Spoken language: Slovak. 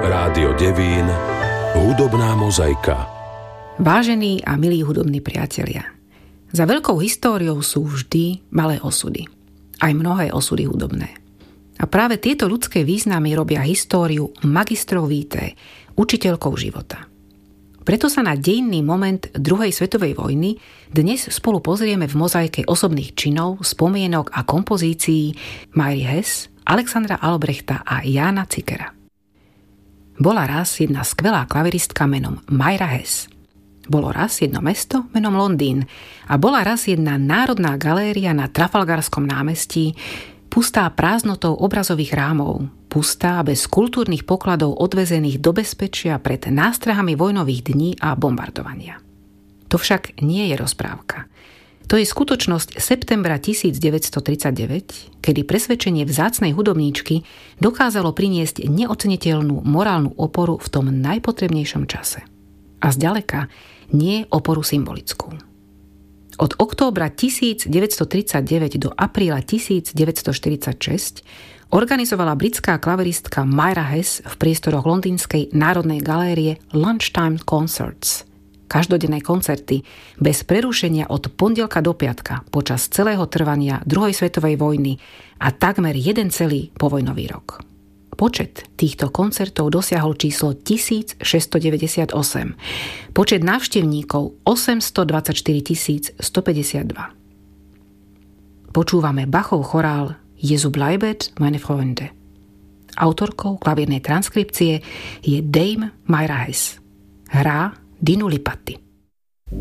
Rádio Devín, hudobná mozaika. Vážení a milí hudobní priatelia, za veľkou históriou sú vždy malé osudy. Aj mnohé osudy hudobné. A práve tieto ľudské významy robia históriu magistrov vitae, učiteľkou života. Preto sa na dejinný moment druhej svetovej vojny dnes spolu pozrieme v mozaike osobných činov, spomienok a kompozícií Myry Hess, Alexandra Albrechta a Jána Zickera. Bola raz jedna skvelá klaviristka menom Myra Hess. Bolo raz jedno mesto menom Londýn a bola raz jedna národná galéria na Trafalgarskom námestí, pustá prázdnotou obrazových rámov, pustá bez kultúrnych pokladov odvezených do bezpečia pred nástrahami vojnových dní a bombardovania. To však nie je rozprávka. To je skutočnosť septembra 1939, kedy presvedčenie vzácnej hudobníčky dokázalo priniesť neoceniteľnú morálnu oporu v tom najpotrebnejšom čase. A zďaleka nie oporu symbolickú. Od októbra 1939 do apríla 1946 organizovala britská klaviristka Myra Hess v priestoroch Londýnskej národnej galérie Lunchtime Concerts. Každodenné koncerty bez prerušenia od pondelka do piatka počas celého trvania druhej svetovej vojny a takmer jeden celý povojnový rok. Počet týchto koncertov dosiahol číslo 1698. Počet návštevníkov 824 152. Počúvame Bachov chorál Jesu bleibet meine Freunde. Autorkou klavírnej transkripcie je Dame Myra Hess. Hrá Dinu Lipatti.